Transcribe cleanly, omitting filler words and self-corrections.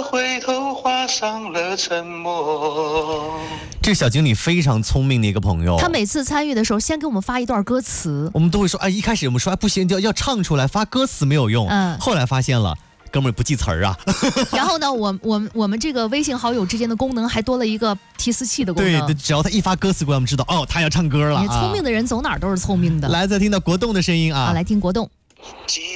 回头画上了沉默。 这个小经理非常聪明的一个朋友， 他每次参与的时候，先给我们发一段歌词， 我们都会说，哎，一开始我们说，哎，不行，要唱出来，发歌词没有用。后来发现了，哥们儿不记词儿啊。 然后呢，我们这个微信好友之间的功能还多了一个提词器的功能。 对，只要他一发歌词过来，我们知道，哦，他要唱歌了。 聪明的人走哪儿都是聪明的。 来，再听到国栋的声音啊， 来听国栋。